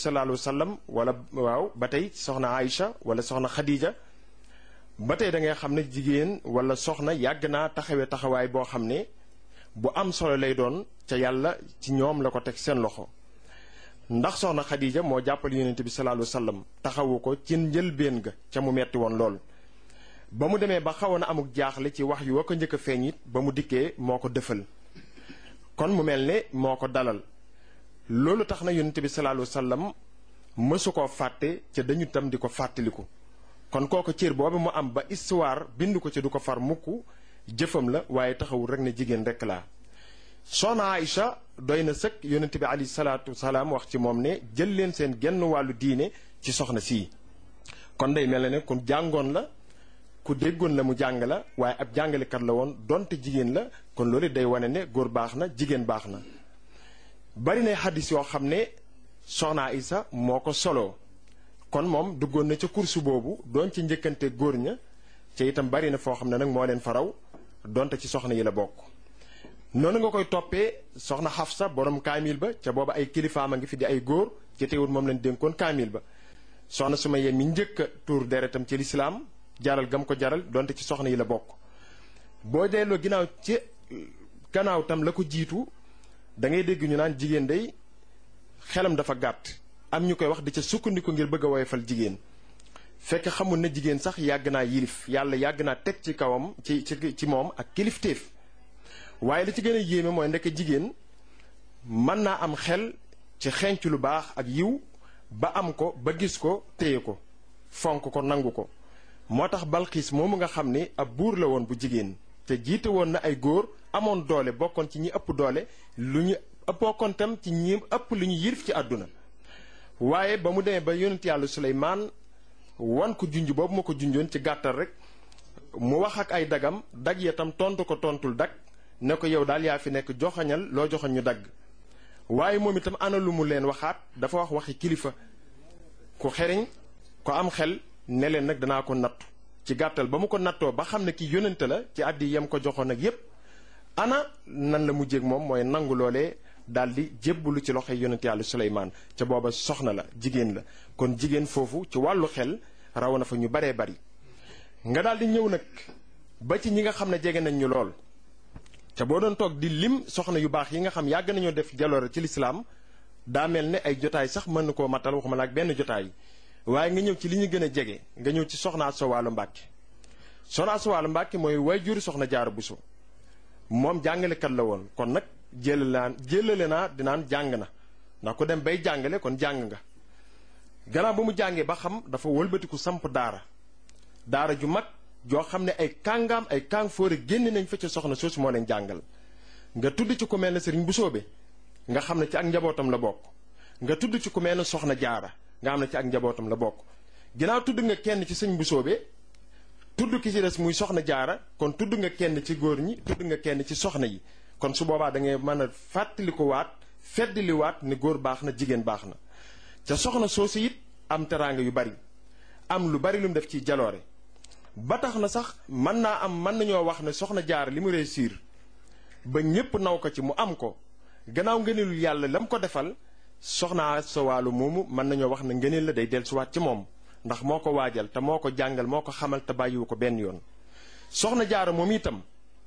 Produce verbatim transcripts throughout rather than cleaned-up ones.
sallallahu alayhi wa sallam wala waaw ba tey soxna Aïcha wala soxna Khadija ba tey da ngay xam ne jigéen wala soxna yàgg naa taxawee taxawaay boo xam ne bu am solo lay doon ca yàlla ci ñoom la ko teg seen loxo ndax soxna Khadija moo jàppal yonent bi sallallahu alayhi wa sallam taxawu ko ci njëlbéen ga ca mu metti woon lool ba mu demee ba xawoon na amuk jaaxle ci wax yu wa ko njëkk a feeñ it ba mu dikkee moo ko dëfal kon mu mel ne moo ko dalal loolu tax na yonent bi sallallahu alayhi wa sallam mësu koo fàtte ca dañu tam di ko fàttaliku kon kooku cër boobu mu am ba histoire bind ko ci du ko far mukk jëfam la waaye taxawul rek ne jigéen rek laa soxna Aïcha doy na sëkk yonent bi alayhi salaatu wasalaam wax ci moom ne jël leen seen genn wàllu diine ci soxna sii kon day mel ne ku jàngoon la ku déggoon la mu jàng la waaye ab jàngalekat la woon donte jigéen la kon loolu day wane ne góor baax na jigéen baax na bari na xaddis yoo xam ne soxna Aïcha moo ko soloo kon moom duggoon na ca kursu boobu doon ci njëkkante góor ña ca itam bari na foo xam ne nag moo leen faraw donte ci soxna yi la bokk noonu nga koy toppee soxna Xafsa borom kaamil ba ca booba ay kilifaam a ngi fi di ay góor ci teewul moom lañ dénkoon kaamil ba soxna Sumayya mi njëkk a tuur deretam ci lislaam jaral gam ko jaral donte ci soxna yi la bokk boo delloo ginnaaw ci gannaaw tam la ko jiitu da ngay dégg ñu naan jigéen day xelam dafa gàtt am ñu koy wax di ca sukkandiku ngir bëgg a woyofal jigéen fekk xamul ne jigéen sax yàgg naa yilif yàlla yàgg naa teg ci kawam ci ci ci moom ak kilifteef waaye li ci gën a yéeme mooy ndekk jigéen mën naa am xel ci xenc lu baax ak yiw ba am ko ba gis ko téye ko fonk ko nangu ko moo tax Balxiis moomu nga xam ne ab buur la woon bu jigéen te jiite woon na ay góor amoon doole bokkoon ci ñi ëpp doole lu ñu bokkoon tam ci ñi ëpp lu ñu yilif ci àdduna waaye ba mu demee ba yonent yàlla Suleymaan wan ko junj boobu ma ko junjoon ci gàttal rek mu wax ak ay dagam dag ya tam tontu ko tontul dag ne ko yow daal yaa fi nekk joxañal loo joxañ ñu dagg waaye moom itam ana lu mu leen waxaat dafa wax waxi kilifa ku xeriñ ko am xel ne leen nag danaa ko nattu ci gàttal ba mu ko nattoo ba xam ne ki yónnante la ci àddi yam ko joxoon ak yépp ana nan la mujjéeg moom mooy nangu loolee daldi jébbalu ci loxoy yonent yàlla Suleymaan ca booba soxna la jigéen la kon jigéen foofu ci wàllu xel raw na fa ñu baree bari nga daldi ñëw nag ba ci ñi nga xam ne jege nañ ñu lool ca boo doon toog di lim soxna yu baax yi nga xam yàgg nañoo def jaloore ci lislaam daa mel ne ay jotaay sax mën na koo matal waxuma la ak benn jotaay waaye nga ñëw ci li ñu gën a jege nga ñëw ci soxna Asta Walo Mbàkke soxna Asta Walo Mbàkke mooy waajur soxna Jaara Buso moom jàngalekat la woon kon nag jëlale naa jëlale naa dinaan jàng na ndax ku dem bay jàngale kon jàng nga gannaaw ba mu jàngee ba xam dafa wëlbatiku samp daara daara ju mag joo xam ne ay kàngaam ay kàng fóore génn nañ fa ca soxna soosu moo leen jàngal nga tudd ci ku mel ne sëriñ Busoobe nga xam ne ci ak njabootam la bokk nga tudd ci ku mel ne soxna Jaara nga xam ne ci ak njabootam la bokk ginnaaw tudd nga kenn ci sëñ Busoobe tudd ki ci des muy soxna Jaara kon tudd nga kenn ci góor ñi tudd nga kenn ci soxna yi kon su boobaa da ngay mën a fàttaliku waat feddali waat ne góor baax na jigéen baax na ca soxna soosu it am teraanga yu bari am lu bari lu mu def ci jaloore ba tax na sax mën naa am mën nañoo wax ne soxna Jaara li mu réussir ba ñépp naw ko ci mu am ko gannaaw ngëneelul yàlla la mu ko defal soxna Asta Walo moomu mën nañoo wax ne ngëneel la day dellusiwaat ci moom ndax moo ko waajal te moo ko jàngal moo ko xamal te bàyyiwu ko benn yoon soxna Jaara moom itam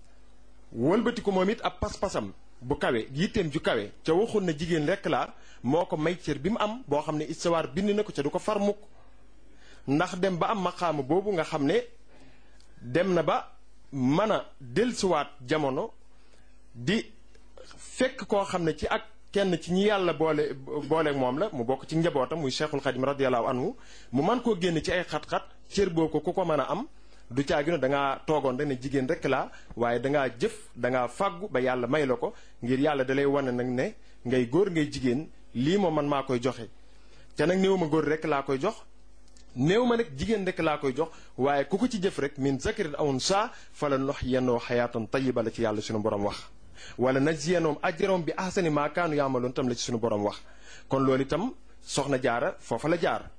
wëlbati ko moom it ab pas-pasam bu kawe yitteem ju kawe ca waxul na jigéen rekk laa moo ko may cër bi mu am boo xam ne istawaar bind na ko ca du ko far mukk ndax dem ba am maqaama boobu nga xam ne dem na ba mën a dellusiwaat jamono di fekk koo xam ne ci ak kenn ci ñi yàlla boole booleeg moom la mu bokk ci njabootam muy Cheikhul Khadim radiyallahu anhu mu man koo génn ci ay xat-xat cër boo ko ku ko mën a am du caagi ne dangaa toogoon rek ne jigéen rek laa waaye dangaa jëf dangaa fàggu ba yàlla may la ko ngir yàlla dalay wane nag ne ngay góor ngay jigéen lii moom man maa koy joxe te nag néew ma góor rek laa koy jox néew ma nag jigéen rek laa koy jox waaye ku ko ci jëf rek min zakarin aw unsaa fala nuhyiyannahu hayaatan tayyiba la ci yàlla suñu borom wax wala najziyannahum ajrahum bi ahsani maa kaanu yaamaloon tam la ci suñu borom wax kon loolu itam soxna Jaara foofa la jaar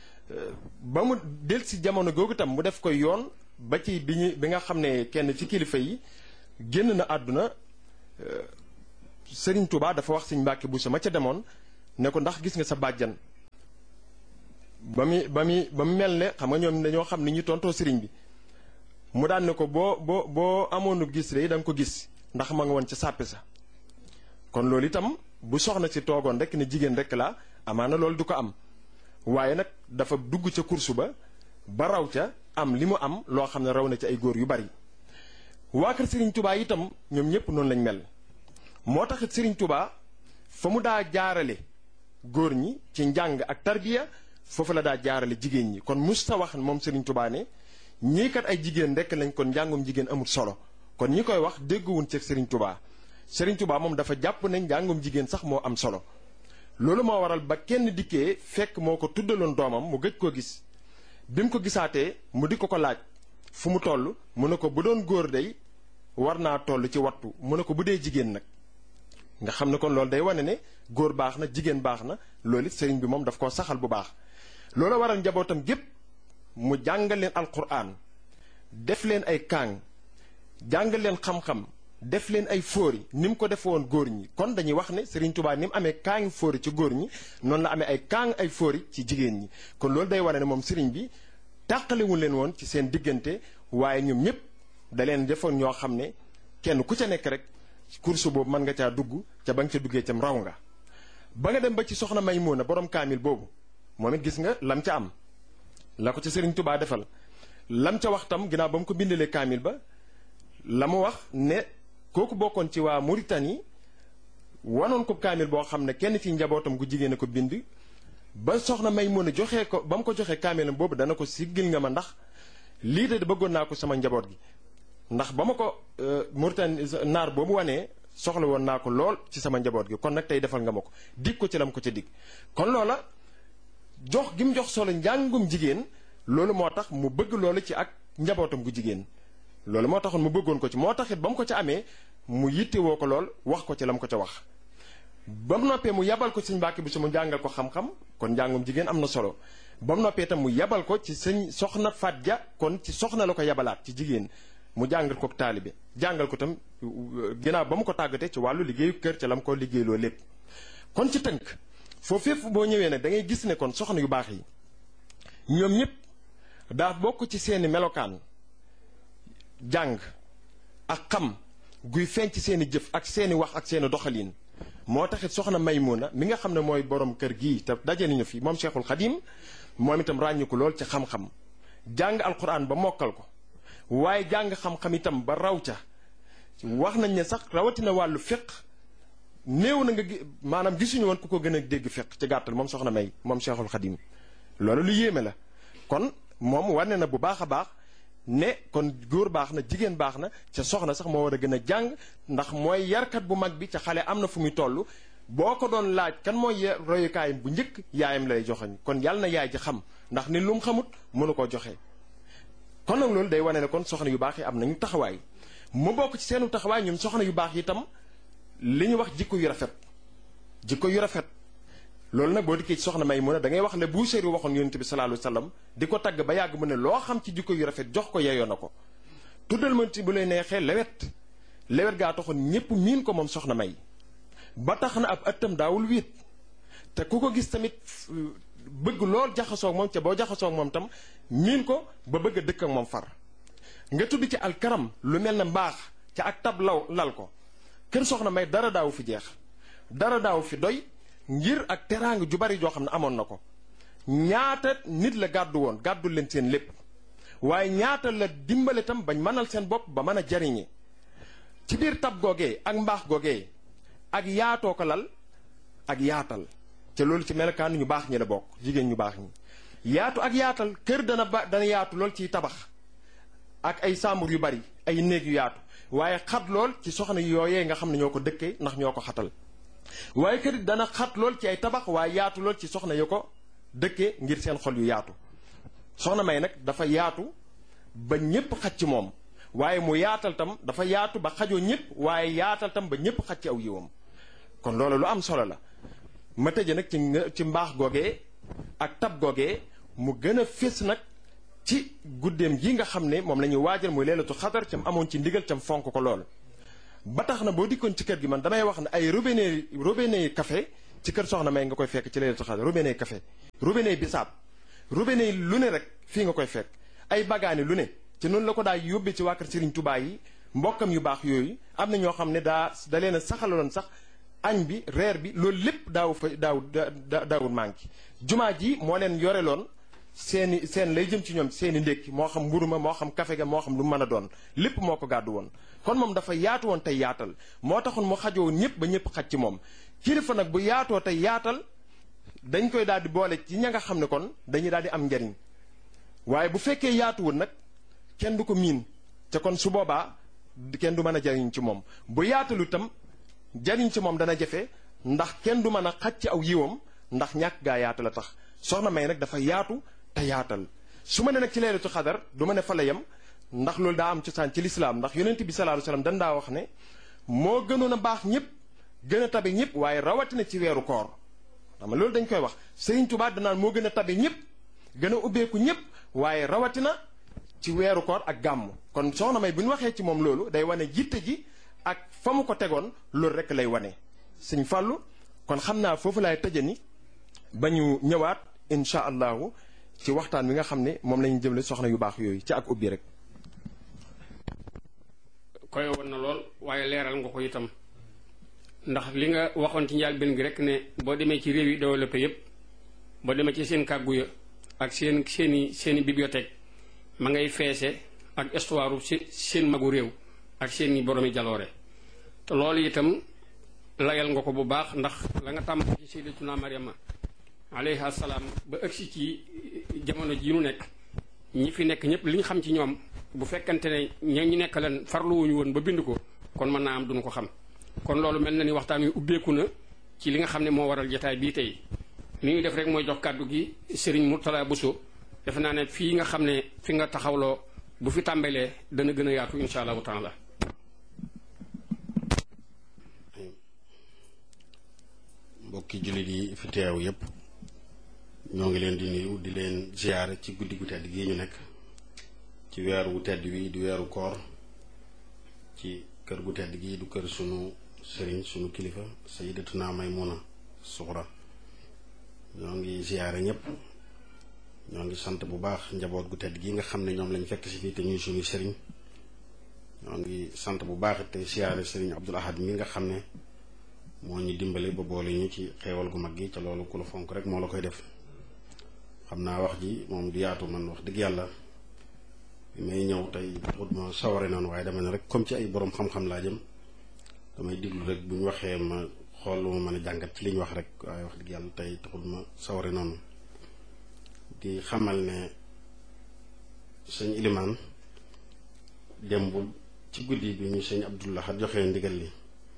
ba mu del si jamono googu tam mu def koy yoon ba ci bi ñu bi nga xam ne kenn ci kilifa yi génn na àdduna Sëriñ Tuubaa dafa wax Sëriñ Mbàkke Buso ma ca demoon ne ko ndax gis nga sa bàjjan ba muy ba muy ba mu mel ne xam nga ñoom dañoo xam ni ñu tontoo sëriñ bi mu daan ne ko boo boo boo amoonu gis de da nga ko gis ndax ma nga woon ca sàppe sa kon loolu itam bu soxna si toogoon rek ne jigéen rek la amaana loolu du ko am waaye nag dafa dugg ca kursu ba ba raw ca am li mu am loo xam ne raw na ci ay góor yu bari waa kër Serigne Touba itam ñoom ñëpp noonu lañ mel moo taxit Serigne Touba fa mu daa jaarale góor ñi ci njàng ak tarbiya foofu la daa jaarale jigéen ñi kon musta wax moom Serigne Touba ne ñii kat ay jigéen rek lañ kon njàngum jigéen amul solo kon ñi koy wax dégguwun ci Serigne Touba Serigne Touba moom dafa jàpp ne njàngum jigéen sax moo am solo loolu moo waral ba kenn dikkee fekk moo ko tuddaloon doomam mu gëj koo gis bi mu ko gisaatee mu di ko ko laaj fu mu toll mu ne ko bu doon góor day war naa toll ci wattu mu ne ko bu dee jigéen nag nga xam ne kon loolu day wane ne góor baax na jigéen baax na loolu it sëriñ bi moom daf koo saxal bu baax loolu waral njabootam gépp mu jàngal leen alquran def leen ay kaang jàngal leen xam-xam def leen ay fóori ni mu ko def woon góor ñi kon dañuy wax ne Serigne Touba ni mu amee kaangi fóori ci góor ñi noonu la amee ay kaang ay fóori ci jigéen ñi kon loolu day wane ne moom Serigne bi tàqalewul leen woon ci seen diggante waaye ñoom ñëpp da leen defoon ñoo xam ne kenn ku ca nekk rek course boobu mën nga caa dugg ca ba nga ca duggee cam raw nga ba nga dem ba ci soxna Maymuna borom kaamil boobu moom it gis nga lam ca am la ko ca Serigne Touba defal lam ca wax tam ginnaaw ba mu ko bindalee kaamil ba la mu wax ne kooku bokkoon ci waa Mauritanie wanoon ko kaamil boo xam ne kenn ci njabootam gu jigéen a ko bind ba soxna Maymuna joxee ko ba mu ko joxee kaamilam boobu dana ko siggil nga ma ndax lii de bëggoon naa ko sama njaboot gi ndax ba ma ko Mauritanie naar boobu wanee soxla woon naa ko lool ci sama njaboot gi kon nag tey defal nga ma ko dig ko ci lam ko ca dig kon loola jox gi mu jox solo njàngum jigéen loolu moo tax mu bëgg loolu ci ak njabootam gu jigéen loolu moo taxoon mu bëggoon ko ci moo taxit ba mu ko ca amee mu yittewoo ko lool wax ko ci la mu ko ca wax ba mu noppee mu yabal ko sëñ Mbàkke bi su mu jàngal ko xam-xam kon njàngum jigéen am na solo ba mu noppee tam mu yabal ko ci sëñ soxna Faat Ja kon ci soxna la ko yabalaat ci jigéen mu jàngal ko taalibe jàngal ko tam ginnaaw ba mu ko tàggatee ci wàllu liggéeyu kër ca la mu ko liggéeyloo lépp kon ci tënk foofu fépp boo ñëwee nag da ngay gis ne kon soxna yu baax yi ñoom ñëpp daa bokk ci seeni melokaan jàng ak xam guy feeñ ci seeni jëf ak seeni wax ak seeni doxalin moo taxit soxna Maymuna mi nga xam ne mooy borom kër gii te daje nañu fi moom Cheikhul Khadim moom itam ràññiku lool ci xam-xam jàng alquran ba mokkal ko waaye jàng xam-xam itam ba raw ca wax nañ ne sax rawatina wàllu fiq néew na nga maanaam gisuñu woon ku ko gën a dégg fiq ci gàttal moom soxna May moom Cheikhul Khadim loolu lu yéeme la kon moom wane na bu baax a baax ne kon góor baax na jigéen baax na ca soxna sax moo war a gën a jàng ndax mooy yarkat bu mag bi ca xale am na fu muy toll boo ko doon laaj kan mooy royukaayam bu njëkk yaayam lay joxoñ kon yàlla na yaay ji xam ndax ni lu mu xamut mënu koo joxe. kon nag loolu day wane ne kon soxna yu baax yi am nañu taxawaay mu bokk ci seenu taxawaay ñoom soxna yu baax yi itam li ñu wax jikko yu rafet jikko yu rafet loolu nag boo dikkee ci soxna Maymuna da ngay wax le Buusiri waxoon yonent bi sallallahu alayhi wasallam di ko tagg ba yàgg mu ne loo xam ci jikko yu rafet jox ko yeyoo na ko tuddal ma ci bu lay neexee lewet lewet gaa taxoon ñépp miin ko moom soxna May ba tax na ab ëttam daawul wiit te ku ko gis tamit bëgg lool jaxasoog moom ca boo jaxasoog moom tam miin ko ba bëgg a dëkk ak moom far nga tudd ci alkaram lu mel ne mbaax ca ak tab law lal ko kër soxna May dara daawu fi jeex dara daawu fi doy ngir ak teraanga ju bari joo xam ne amoon na ko ñaata nit la gàddu woon gàddul leen seen lépp waaye ñaata la dimbale tam bañ mënal seen bopp ba mën a jariñe ci biir tab googee ak mbaax googee ak yaatoo ko lal ak yaatal te loolu ci melokaan ñu baax ñi la bokk jigéen ñu baax ñi yaatu ak yaatal kër dana ba dana yaatu lool ciy tabax ak ay sàmbur yu bari ay néeg yu yaatu waaye xat lool ci soxna yooyee nga xam ne ñoo ko dëkkee ndax ñoo ko xatal waaye kër dana xat lool ci ay tabax waaye yaatu lool ci soxna yu ko dëkkee ngir seen xol yu yaatu soxna May nag dafa yaatu ba ñépp xaj ci moom waaye mu yaatal tam dafa yaatu ba xajoo ñépp waaye yaatal tam ba ñépp xaj ci aw yiwam kon loolu lu am solo la ma tëje nag ci ci mbaax googee ak tab googee mu gën a fés nag ci guddeem gi nga xam ne moom la ñuy waajal muy leelatu xadar cam amoon ci ndigal cam fonk ko lool ba tax na boo dikkoon ci kër gi man damay wax ne ay robinet robinet café ci kër soxna May nga koy fekk ci leelatu xadar robinet café robinet bisaab robinet yi lu ne rek fii nga koy fekk ay bagaani lu ne ci noonu la ko daa yóbbee ci waa kër Serigne Touba yi mbokkam yu baax yooyu am na ñoo xam ne daa da leen a saxaloon sax añ bi reer bi loolu lépp daaw fa daaw da daawul manqué jumaa ji moo leen yoreloon seeni seen lay jëm ci ñoom seeni ndékki moo xam mburu ma moo xam kafe ga moo xam lu mën a doon lépp moo ko gàddu woon kon moom dafa yaatu woon tey yaatal moo taxoon mu xajoo ñëpp ba ñëpp xaj ci moom kilifa nag bu yaatoo tey yaatal dañ koy daal di boole ci ña nga xam ne kon dañuy daal di am njariñ waaye bu fekkee yaatuwul nag kenn du ko miin te kon su boobaa kenn du mën a jariñ ci moom bu yaatalu itam jariñ ci moom dana jafe ndax kenn du mën a xaj ci aw yiwam ndax ñàkk gaa yaatu la tax soxna May nag dafa yaatu te yaatal su ma ne nag ci leelatu xadar du ma ne fa la yem ndax loolu daa am cosaan ci lislaam ndax yonent bi sallallahu alayhi wasallam dan daa wax ne moo gënoon a baax ñëpp gën a tabe ñëpp waaye rawatina ci weeru koor xam nga loolu dañ koy wax Sëriñ Tuubaa danaan moo gën a tabe ñëpp gën a ubbeeku ñëpp waaye rawatina ci weeru koor ak gàmm kon soxna May bu ñu waxee ci moom loolu day wane jitte ji ak fa mu ko tegoon loolu rek lay wane Sëñ Fàllu kon xam naa foofu laay tëjani ba ñu ñëwaat incha allahu ci waxtaan wi nga xam ne moom la ñu jëmle soxna yu baax yooyu ci ak ubbi rek. koy woon na lool waaye leeral nga ko itam ndax li nga waxoon ci njëlbéen gi rek ne boo demee ci réew yi développé yépp boo demee ci seen kàggu ya ak seen seeni seeni bibliothèque ma ngay feese ak histoire seen magu réew ak seeni boromi jaloore te loolu itam layal nga ko bu baax ndax la nga tàmm ci sayyidatuna Maryama alayha salaam ba ëgsi ci jamono ji nu nekk ñi fi nekk ñëpp li ñu xam ci ñoom bu fekkante ne ña ñu nekk leen farluwuñu woon ba bind ko kon mën naa am duñu ko xam kon loolu mel na ni waxtaan wi ubbeeku na ci li nga xam ne moo waral jotaay bii tey li ñuy def rek mooy jox kàddu gi Serigne Mourtala Bousso defe naa ne fii nga xam ne fi nga taxawloo bu fi tàmbalee dana gën a yaatu insha allahu taala. mbokki jullit yi fi teew yépp ñoo ngi leen di nuyu di leen ziyaare ci guddi gu tedd gii ñu nekk ci weeru wu tedd wi di weeru koor ci kër gu tedd gii du kër sunu sëriñ sunu kilifa sayyidatuna Maymuna Suxra ñoo ngi ziyaare ñépp ñoo ngi sant bu baax njaboot gu tedd gii nga xam ne ñoom lañ fekk si fii te ñuy sunu sëriñ ñoo ngi sant bu baax te ziyaare sëriñ Abdul Ahad mi nga xam ne moo ñu dimbale ba boole ñu ci xeewal gu mag gi ca loolu ku la fonk rek moo la koy def xam naa wax ji moom du yaatu man wax dëgg yàlla bi may ñëw tey taxut ma saware noonu waaye dama ne rek comme ci ay borom xam-xam laa jëm damay diglu rek bu ñu waxee ma xool lu ma mën a jàngat ci li ñu wax rek waaye wax dëgg yàlla tey taxut ma saware noonu di xamal ne sëñ Ilimaan démb ci guddi bi ñu sëñ Abdullah joxee ndigal li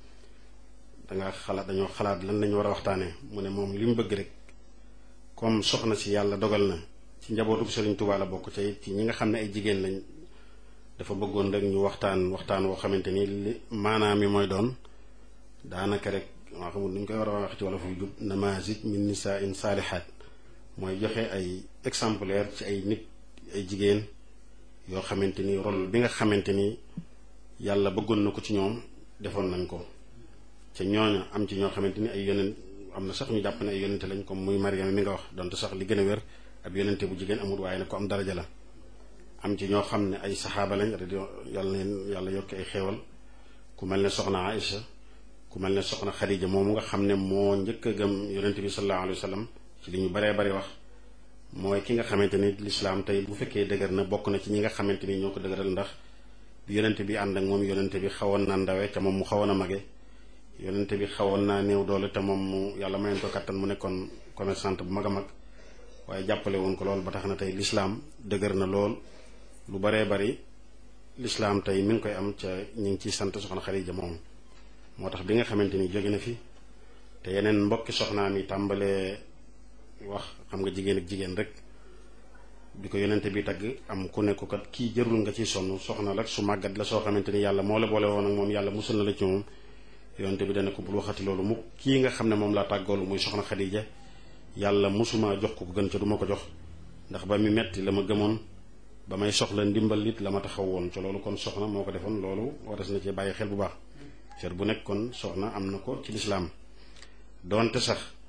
danga xalaat dañoo xalaat lan lañu war a waxtaanee mu ne moom li mu bëgg rek comme soxna si yàlla dogal na ci njabootu Serigne Touba la bokk ci ci ñi nga xam ne ay jigéen lañ dafa bëggoon rek ñu waxtaan waxtaan woo xamante ni li maanaam mi mooy doon daanaka rek waa xamul nuñ koy war a wax ci wala fu jub namazij min nisaa'in saalihaat mooy joxe ay exemplaire ci ay nit ay jigéen yoo xamante ni rôle bi nga xamante ni yàlla bëggoon na ko ci ñoom defoon nañ ko ca ñooña am ci ñoo xamante ni ay yonent am na sax ñu jàpp ne ay yonente lañ comme muy Mariama mi nga wax donte sax li gën a wér ab yonente bu jigéen amul waaye ne ko am daraja la am ci ñoo xam ne ay saxaaba lañ radio yàlla neen yàlla yokki ay xeewal ku mel ne soxna Aïcha ku mel ne soxna Xadija moomu nga xam ne moo njëkk a gëm yonente bi sallallahu alayhi wa sallam ci li ñu baree bari wax mooy ki nga xamante ni lislaam tey bu fekkee dëgër na bokk na ci ñi nga xamante ni ñoo ko dëgëral ndax bi yonente bi ànd ak moom yonente bi xawoon na ndawe ca moom mu xawoon a mage yonente bi xawoon naa néew doole te moom mu yàlla mayoon ko kattan mu nekkoon commerçante bu mag a mag waaye jàppale woon ko lool ba tax na tey lislaam dëgër na lool lu baree bari lislaam tey mi ngi koy am ca ñu ngi ciy sant soxna Xadija moom moo tax bi nga xamante ni jóge na fi te yeneen mbokki soxnaam yi tàmbalee wax xam nga jigéen ak jigéen rek bi ko yonente bi tagg am ku ne ko kat kii jërul nga ciy sonn soxna rek su màggat la soo xamante ni yàlla moo la boole woon ak moom yàlla musul na la ci moom yonente bi dana ko bul waxati loolu mu kii nga xam ne moom laa tàggoolu muy soxna Xadija yàlla musuma jox ko ko gën ca du ma ko jox ndax ba mi metti la ma gëmoon ba may soxla ndimbal it la ma taxaw woon ca loolu kon soxna moo ko defoon loolu waras na ci bàyyi xel bu baax cër bu nekk kon soxna am na ko ci lislaam doonte sax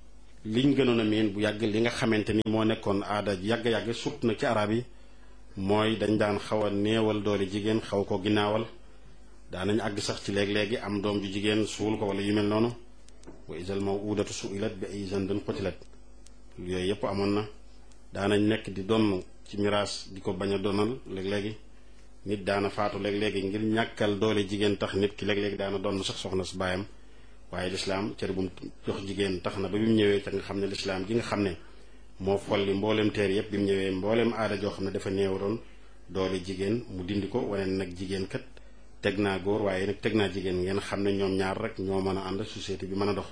liñ gënoon a miin bu yàgg li nga xamante ni moo nekkoon aada yàgg-yàgg surtout nag ci arab yi mooy dañ daan xaw a néewal doole jigéen xaw ko ginnaawal daanañ àgg sax ci léeg-léegi am doom ju jigéen suul ko wala yu mel noonu wa isal mawudatu suilat bi ay zanbin qutilat yooyu yëpp amoon na daanañ nekk di donn ci miraas di ko bañ a donal léeg-léegi nit daana faatu léeg-léegi ngir ñàkkal doole jigéen tax nit ki léeg-léegi daana donn sax soxna su baayam waaye lislaam cër bu mu jox jigéen tax na ba bi mu ñëwee ca nga xam ne lislaam gi nga xam ne moo folli mbooleem teer yëpp bi mu ñëwee mbooleem aada joo xam ne dafa néewaroon doole jigéen mu dindi ko wane nag jigéen kat teg naa góor waaye nag teg naa jigéen ngeen xam ne ñoom ñaar rek ñoo mën a ànd société bi mën a dox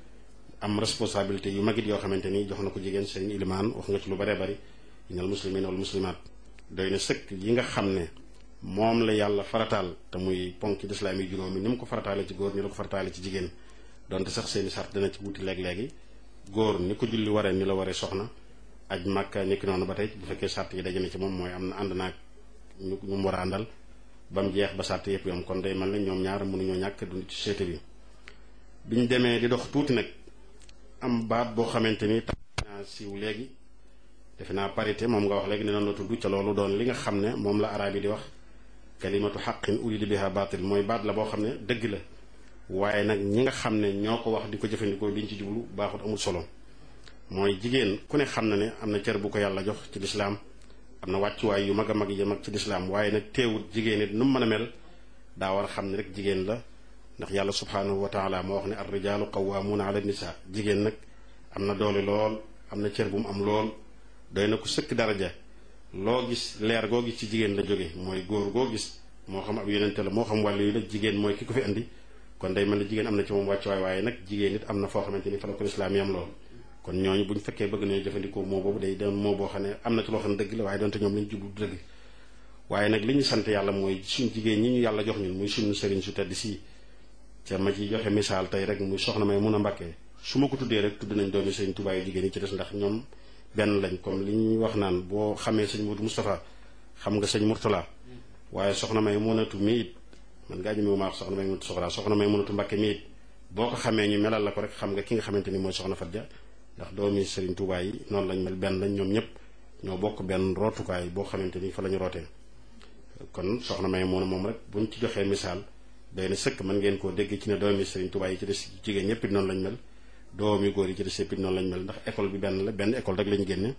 am responsabilité yu magit yoo xamante ni jox na ko jigéen sëriñ ilimaan wax nga ci lu baree bari innal muslimin wal muslimaat doy na sëkk yi nga xam ne moom la yàlla farataal te muy ponk lislaam yi juróomi ni mu ko farataale ci góor ni la ko farataale ci jigéen donte sax seeni sart dana ci wuti léeg-léegi góor ni ko julli waree ni la waree soxna aj màkka nekki noonu ba tey bu fekkee sart yi daje na ci moom mooy am na ànd naag ñu ñu mu war a àndal ba mu jeex ba sart yëpp yom kon day mel ne ñoom ñaar mënuñoo ñàkk dund ci société bi biñ demee di dox tuuti nag am baat boo xamante ni tax naa siiw léegi defe naa parité moom nga wax léegi ne noonu la tudd ca loolu doon li nga xam ne moom la araab yi di wax kalimatu xaqin urida biha baatil mooy baat la boo xam ne dëgg la waaye nag ñi nga xam ne ñoo ko wax di ko jëfandikoo liñ ci jublu baaxut amul solo mooy jigéen ku ne xam na ne am na cër bu ko yàlla jox ci lislaam am na wàccuwaay yu mag a mag yi mag ci lislaam waaye nag teewut jigéen it nu mu mën a mel daa war a xam ne rek jigéen la ndax yàlla subhaanahu wa taala moo wax ne ar rijaalu qawwaamuuna ala nisa jigéen nag am na doole lool am na cër bu mu am lool doy na ko sëkk daraja loo gis leer goo gis ci jigéen la jóge mooy góor goo gis moo xam ab yonente la moo xam wàllu yu la jigéen mooy ki ko fi andi kon day mel ne jigéen am na ci moom wàccuwaay waaye nag jigéen it am na foo xamante ni fa la ko lislaam yam lool kon ñooñu bu ñu fekkee bëgg nañu jëfandikoo moo boobu day doon moo boo xam ne am na ci loo xam ne dëgg la waaye doonte ñoom li ñu jublu dëgg waaye nag li ñu sant yàlla mooy suñ jigéen ñi ñu yàlla jox ñun muy suñu sëriñ su tedd si ca ma ci joxe misaal tey rek muy soxna may mun a mbàkkee su ma ko tuddee rek tudd nañ doomi sëriñ Tuubaa yu jigéen yi ci des ndax ñoom benn lañ comme li ñuy wax naan boo xamee sëñ Modou Moustapha xam nga sëñ Mourtala waaye soxna may munatu mi it man ngaa ñëme wu ma wax soxna may munatu soxla soxna may munatu mbàkke mi it boo ko xamee ñu melal la ko rek xam nga ki nga xamante ni mooy soxna Fadja ndax doomi sëriñ Tuubaa yi noonu lañ mel benn lañ ñoom ñëpp ñoo bokk benn rootukaay boo xamante ni fa la ñu rootee kon soxna may mun a moom rek buñ ci joxee misaal day na sëkk mën ngeen koo dégg ci ne doomi sëriñ Tuubaa yi ci des jigéen ñëpp it noonu lañ mel doomi góor yi ci des yëpp it noonu lañ mel ndax école bi benn la benn école rek lañ génne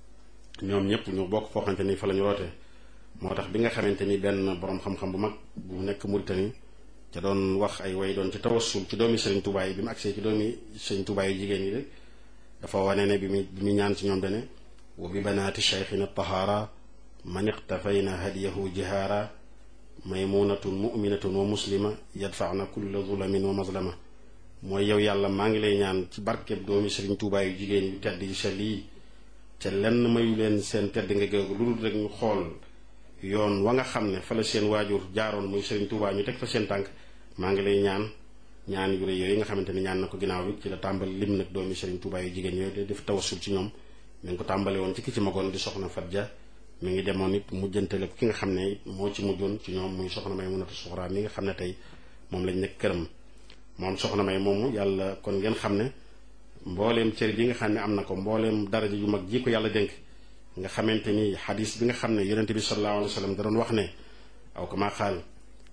ñoom ñëpp ñu bokk foo xamante ni fa la ñu rootee moo tax bi nga xamante ni benn borom xam-xam bu mag bu nekk Mauritanie ca doon wax ay way doon ci tawassul ci doomi sëriñ Tuubaa yi bi mu agsee ci doomi sëriñ Tuubaa yi jigéen yi rek dafa wane ne bi mu bi mu ñaan ci ñoom dane wa bi banaati cheikhina tahaara man iqtafayna hadiyahu jihaara maymunatun muminatun wa muslima yadfaana kulla zulamin wa mazlama mooy yow yàlla maa ngi lay ñaan ci barkeb doomi sëriñ Tuubaa yu jigéen yu tedd yu sell yi ca lenn mayu leen seen tedd nga géegu lu dul rek ñu xool yoon wa nga xam ne fa la seen waajur jaaroon muy sëriñ Tuubaa ñu teg fa seen tànk maa ngi lay ñaan ñaan yu rëy yooyu nga xamante ni ñaan na ko ginnaaw bi ci la tàmbali lim nag doomi sëriñ Tuubaa yu jigéen yooyu def tawassul ci ñoom mi ngi ko tàmbale woon ci ki ci magoon di soxna Fadja mi ngi demoon it mujjantale ko ki nga xam ne moo ci mujjoon ci ñoom muy soxna may munatu suxraa mi nga xam ne tey moom lañ nekk këram moom soxna may moomu yàlla kon ngeen xam ne mbooleem cër bi nga xam ne am na ko mbooleem daraja yu mag ji ko yàlla dénk nga xamante ni xadis bi nga xam ne yonente bi sallallahu alayhi wa sallam da doon wax ne aw kama qaal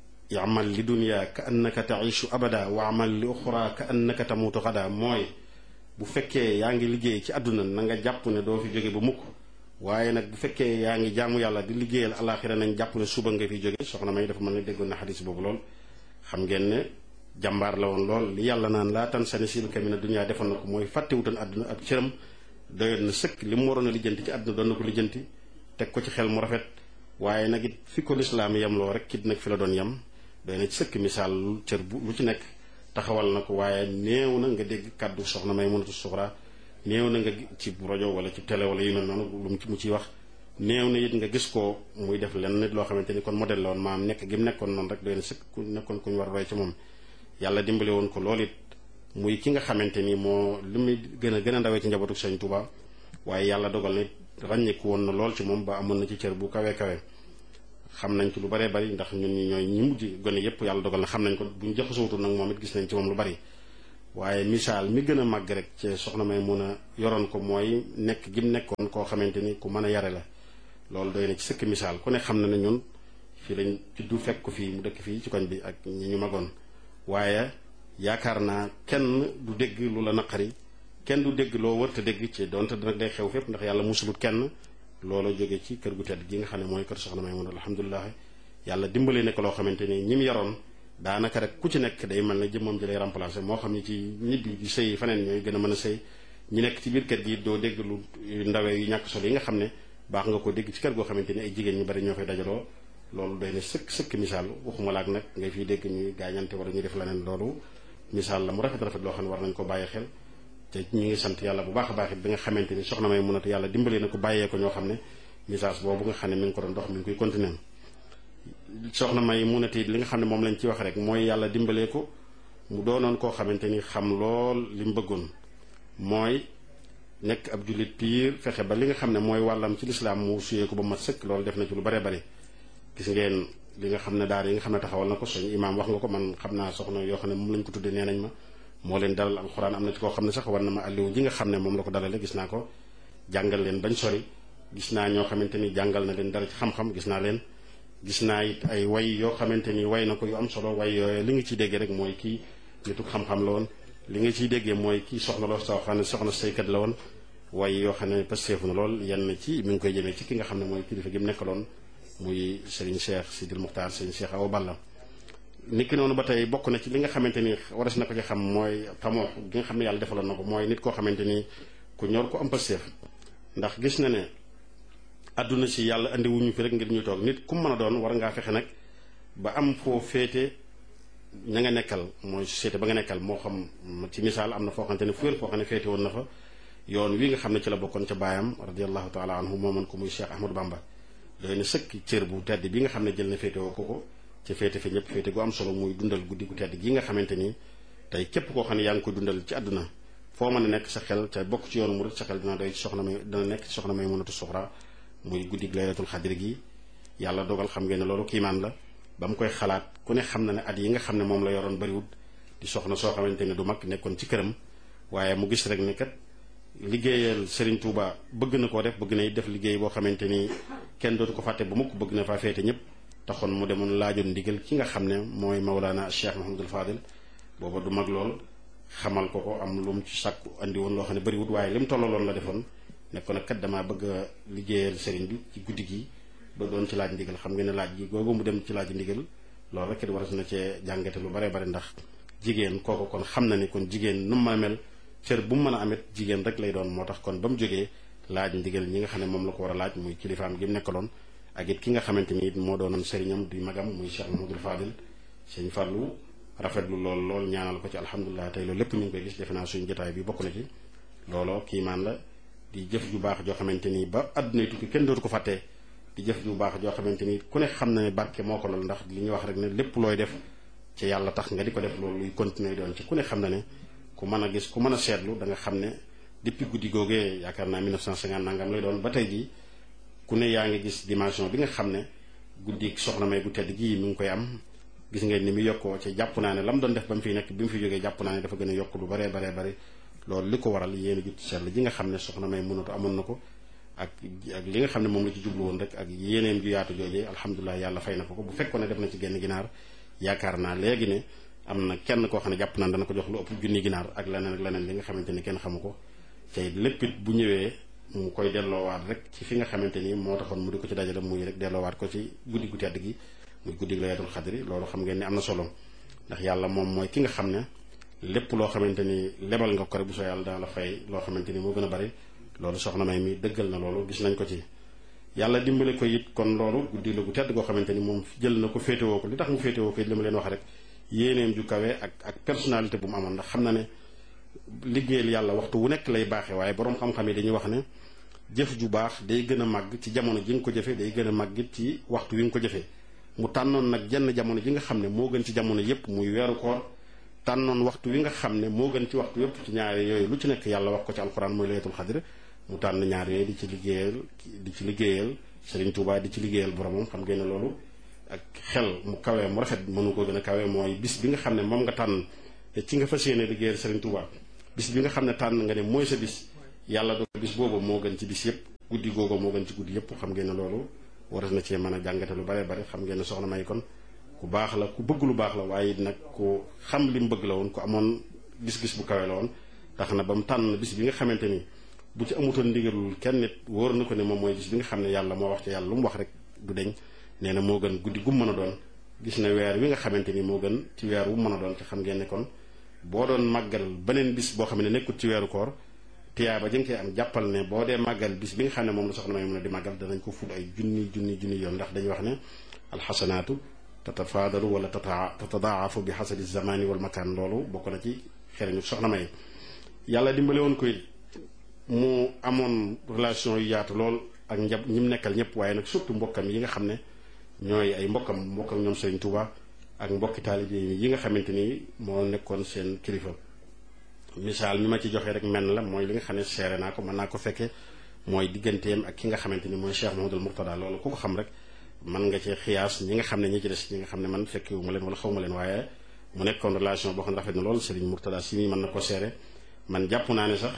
yamal li dunya ka annaka taishu abada wa amal li uxra ka annaka tamutu xada mooy bu fekkee yaa ngi liggéey ci àdduna na nga jàpp ne doo fi jóge ba mukk waaye nag bu fekkee yaa ngi jaamu yàlla di liggéeyal alaxira nañ jàpp ne suba nga fi jóge soxna may dafa mën ne déggoon na xadis boobu lool xam ngeen ne jàmbaar la woon lool li yàlla naan laa tan sa nasiibaka mina dunya defoon na ko mooy fàttewutoon àdduna ab cëram doyoon na sëkk li mu waroon a lijjanti ci àdduna doon na ko lijjanti teg ko ci xel mu rafet waaye nag it fi ko lislaam yem loo rek kit nag fi la doon yem doy na ci sëkk misaal cër bu lu ci nekk taxawal na ko waaye néew na nga dégg kàddu soxna may munatu suxraa néew na nga ci rajo wala ci télé wala yu mel noonu lu mu ciy wax néew na it nga gis ko muy def lenn nit loo xamante ni kon modèle la woon maam nekk gi mu nekkoon noonu rek doy na sëkk ku nekkoon ku ñu war a roy ci moom yàlla dimbale woon ko loolu it muy ki nga xamante ni moo li muy gën a gën a ndawee ci njabootu Sëriñ Tuubaa waaye yàlla dogal na ràññeeku woon na lool ci moom ba amoon na ci cër bu kawe kawe xam nañ ci lu baree bari ndax ñun ñi ñooy ñi mujj gone yépp yàlla dogal na xam nañ ko buñ jaxasootul nag moom it gis nañ ci moom lu bari waaye misaal mi gën a màgg rek ci soxna may mun a yoroon ko mooy nekk gi mu nekkoon koo xamante ni ku mën a yare la loolu doy na ci sëkk misaal ku ne xam na ne ñun fii lañ juddu fekk ko fii mu dëkk fii ci koñ bi ak ñi ñu magoon waaye yaakaar naa kenn du dégg lu la naqari kenn du dégg loo wërta dégg ci donte nag day xew fépp ndax yàlla musulut kenn loolu jóge ci kër gu tedd gi nga xam ne mooy kër soxna may mun alhamdulilah yàlla dimbale nekk loo xamante ni ñi mu yaroon daanaka rek ku ci nekk day mel ne jëmmam ji lay remplacer moo xam ni ci nit bi di sëy faneen ñooy gën a mën a sëy ñi nekk ci biir kër gi doo dégg lu ndawee yu ñàkk solo yi nga xam ne baax nga ko dégg ci kër goo xamante ni ay jigéen ñu bari ñoo fay dajaloo loolu doy na sëkk sëkk misaal waxuma laak nag ngay fiy dégg ñuy gaañante wala ñuy def leneen loolu misaal la mu rafet rafet loo xam ne war nañ ko bàyyi xel te ñu ngi sant yàlla bu baax a baax it bi nga xamante ni soxna may munatu yàlla dimbalee na ko bàyyee ko ñoo xam ne message boobu nga xam ne mi ngi ko doon dox mi ngi koy continuer soxna may munatu li nga xam ne moom lañ ci wax rek mooy yàlla dimbalee ko mu doonoon koo xamante ni xam lool li mu bëggoon mooy nekk ab jullit piir fexe ba li nga xam ne mooy wàllam ci lislaam mu suyee ko ba mat sëkk loolu def na ci lu bare bari gis ngeen li nga xam ne daara yi nga xam ne taxawal na ko suñu imaam wax nga ko man xam naa soxna yoo xam ne moom lañ ko tuddee nee nañ ma moo leen dalal alxuraan am na ci koo xam ne sax war na ma àlliwu ji nga xam ne moom la ko dalale gis naa ko jàngal leen bañ sori gis naa ñoo xamante ni jàngal na leen dara ci xam-xam gis naa leen gis naa it ay way yoo xamante ni way na ko yu am solo way yooyu li nga ciy déggee rek mooy kii nitu xam-xam la woon li nga ciy déggee mooy kii soxna loo soo xam ne soxna saykat la woon way yoo xam ne pasteefu na lool yenn ci mi ngi koy jëmee ci ki nga xam ne mooy kilifa gi mu nekkaloon muy Serigne Cheikh Sidil Muxtaar Serigne Cheikh Awa Balla nit ki noonu ba tey bokk na ci li nga xamante ni waras na ko ci xam mooy xamoo gi nga xam ne yàlla defaloon na ko mooy nit koo xamante ni ku ñor ko am pasteef ndax gis na ne àdduna si yàlla andi wuñu fi rek ngir ñu toog nit ku mën a doon war ngaa fexe nag ba am foo féete ña nga nekkal mooy société ba nga nekkal moo xam ci misaal am na foo xamante ne fu wér foo xam ne féete woon na fa yoon wi nga xam ne ci la bokkoon ca baayam radiallahu taala anhu moomoon ko muy Cheikh Ahmadou Bamba doy na sëkk cër bu tedd bi nga xam ne jël na féete woo ko ko ci féete fi ñëpp féete gu am solo muy dundal guddi gu tedd gi nga xamante ni tey képp koo xam ne yaa ngi koy dundal ci àdduna foo mën a nekk sa xel ca bokk ci yoonu murid sa xel dina doy ci soxna may dina nekk ci soxna may munatu suxra muy guddi laylatul xadri gi yàlla dogal xam ngeen ne loolu kiimaan la ba mu koy xalaat ku ne xam na ne at yi nga xam ne moom la yoroon bariwut di soxna soo xamante ne du mag nekkoon ci këram waaye mu gis rek ne kat liggéeyal Serigne Touba bëgg na koo def bëgg na def liggéey boo xamante ni kenn dootu ko fàtte ba mukk bëgg na faa féete ñëpp taxoon mu demoon laajoon ndigal ki nga xam ne mooy Mawlana Cheikh Mahamadul Fadil booba du mag lool xamal ko ko am lu mu ci sàkku andi woon loo xam ne bariwut waaye li mu tollaloon la defoon ne ko nag kat damaa bëgg a liggéeyal Serigne bi ci guddi gi ba doon ci laaj ndigal xam nga ne laaj gi googu mu dem ci laaj ndigal loolu rek it waras na cee jàngate lu bare bare ndax jigéen kooku kon xam na ni kon jigéen nu mu mën a mel cër bu mu mën a amit jigéen rek lay doon moo tax kon ba mu jógee laaj ndigal ñi nga xam ne moom la ko war a laaj muy kilifaam gi mu nekkaloon ak it ki nga xamante ni it moo doonoon sëriñam di magam muy Cheikh Mahamadul Fadil sëñ Fallou rafetlu lool lool ñaanal ko ci alhamdulilah tey loolu lépp ñu ngi koy gis defe naa suñu jotaay bi bokk na ci looloo kiimaan la di jëf ju baax joo xamante ni ba àdduna tukki kenn dootu ko fàttee di jëf ju baax joo xamante ni ku ne xam na ne barke moo ko lool ndax li ñuy wax rek ne lépp looy def ci yàlla tax nga di ko def loolu luy continuer doon ci ku ne xam na ne ku mën a gis ku mën a seetlu da nga xam ne depuis guddi googee yaakaar naa mille neuf cent cinquante nangam lay doon ba tey jii ku ne yaa ngi gis dimension bi nga xam ne guddi soxna may bu tedd gii mi ngi koy am gis ngeen ni mu yokkoo ci jàpp naa ne la mu doon def ba mu fiy nekk bi mu fi jógee jàpp naa ne dafa gën a yokk lu baree baree bari loolu li ko waral yéen a jut seetlu ji nga xam ne soxna may mënatu amoon na ko ak ak li nga xam ne moom la ci jublu woon rek ak yeneen ju yaatu joojee alhamdulilah yàlla fay na ko ko bu fekkoon ne def na ci genn ginaar yaakaar naa léegi ne am na kenn koo xam ne jàpp naa dana ko jox lu ëpp junni ginaar ak leneen ak leneen li nga xamante ni kenn xamu ko tey lépp it bu ñëwee mu koy delloowaat rek ci fi nga xamante ni moo taxoon mu di ko ci dajale muy rek delloowaat ko ci guddi gu tedd gi muy guddi laylatul xadri loolu xam ngeen ni am na solo ndax yàlla moom mooy ki nga xam ne lépp loo xamante ni lebal nga ko rek bu soo yàlla dana la fay loo xamante ni moo gën a bari loolu soxna may mi dëggal na loolu gis nañ ko ci yàlla dimbale ko it kon loolu guddi la gu tedd goo xamante ni moom jël na ko féetewoo ko li tax mu féetewoo ko it li ma leen wax rek yéeneem ju kawe ak ak personnalité bu mu amoon ndax xam na ne liggéeyal yàlla waxtu wu nekk lay baaxee waaye boroom xam-xam yi dañuy wax ne jëf ju baax day gën a màgg ci jamono ji nga ko jëfee day gën a màgg it ci waxtu wi nga ko jëfee mu tànnoon nag jenn jamono ji nga xam ne moo gën ci jamono yépp muy weeru koor tànnoon waxtu wi nga xam ne moo gën ci waxtu yépp ci ñaari yooyu lu ci nekk yàlla wax ko ci alxuraan mooy laylatul xadr mu tànn ñaar yooyu di ci liggéeyal di ci liggéeyal Serigne Touba di ci liggéeyal boromam xam ngeen ne loolu ak xel mu kawee mu rafet mënu ko gën a kawee mooy bis bi nga xam ne moom nga tànn ci nga fas yéene liggéeyal Serigne Touba bis bi nga xam ne tànn nga ne mooy sa bis yàlla do bis boobu moo gën ci bis yëpp guddi googu moo gën ci guddi yëpp xam ngeen ne loolu waras na cee mën a jàngate lu bare bare xam ngeen ne soxna May kon ku baax la ku bëgg lu baax la waaye nag ku xam li mu bëgg la woon ku amoon gis-gis bu kawe la woon tax na ba mu tànn bis bi nga xamante ni bu ci amutoon ndigalul kenn nit wóor na ko ne moom mooy bis bi nga xam ne yàlla moo wax ci yàlla lu mu wax rek du deñ nee na moo gën guddi gu mu mën a doon gis na weer wi nga xamante ni moo gën ci weer wu mën a doon te xam ngeen ne kon boo doon màggal beneen bis boo xam ne nekkul ci weeru koor tiyaaba jëm koy am jàppal ne boo dee màggal bis bi nga xam ne moom la soxna May mën a di màggal danañ ko ful ay junni junni junni yoon ndax dañuy wax ne alxasanaatu tatafaadalu wala tata tatadaafu bi xasabi zamani wal makaan loolu bokk na ci xereñu soxna May yàlla dimbale woon koy mu amoon relation yu yaatu lool ak njab ñi mu nekkal ñëpp waaye nag surtout mbokkam yi nga xam ne ñooy ay mbokkam mbokkam ñoom Serigne Touba ak mbokki taalibe yi nga xamante ni moo nekkoon seen kilifa misaal mi ma ci joxe rek menn la mooy li nga xam ne seere naa ko mën naa ko fekkee mooy digganteem ak ki nga xamante ni mooy Cheikh Mouhamadoul Mourtada loolu ku ko xam rek mën nga ci xiyaas ñi nga xam ne ñi ci des ñi nga xam ne man fekkewu ma leen wala xaw ma leen waaye mu nekkoon relation boo xam ne rafet na lool Serigne Mourtada si mi mën na ko seere man jàpp naa ne sax